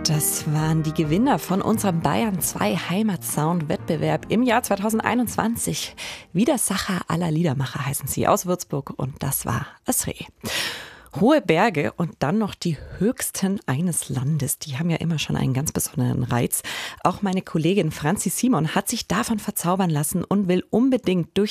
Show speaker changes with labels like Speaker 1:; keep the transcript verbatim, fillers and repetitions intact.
Speaker 1: Das waren die Gewinner von unserem Bayern zwei Heimatsound-Wettbewerb im Jahr zweitausendeinundzwanzig. Widersacher aller Liedermacher heißen sie, aus Würzburg, und das war Asree. Hohe Berge und dann noch die höchsten eines Landes, die haben ja immer schon einen ganz besonderen Reiz. Auch meine Kollegin Franzi Simon hat sich davon verzaubern lassen und will unbedingt durch